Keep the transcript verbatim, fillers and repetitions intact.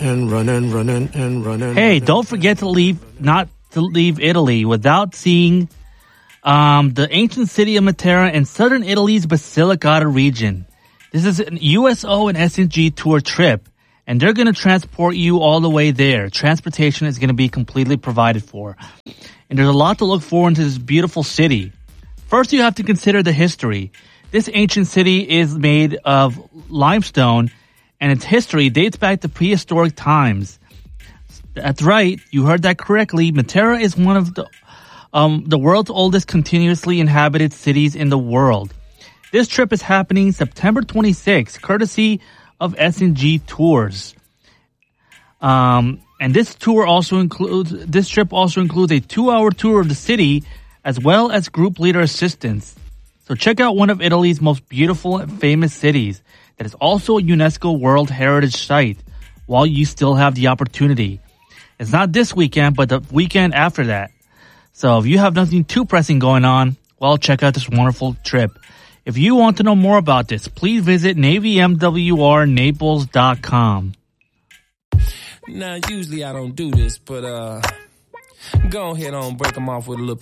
and running, running, and running. Hey, don't forget to leave, not to leave Italy without seeing um, the ancient city of Matera in southern Italy's Basilicata region. This is an U S O and S N G tour trip, and they're going to transport you all the way there. Transportation is going to be completely provided for. And there's a lot to look forward to this beautiful city. First, you have to consider the history. This ancient city is made of limestone, and its history dates back to prehistoric times. That's right, you heard that correctly. Matera is one of the um, the world's oldest continuously inhabited cities in the world. This trip is happening September twenty-sixth, courtesy of S N G Tours. Um, and this tour also includes this trip also includes a two-hour tour of the city, as well as group leader assistance. So check out one of Italy's most beautiful and famous cities that is also a UNESCO World Heritage Site while you still have the opportunity. It's not this weekend, but the weekend after that. So if you have nothing too pressing going on, well, check out this wonderful trip. If you want to know more about this, please visit Navy M W R Naples dot com. Now, usually I don't do this, but uh, go ahead on break them off with a little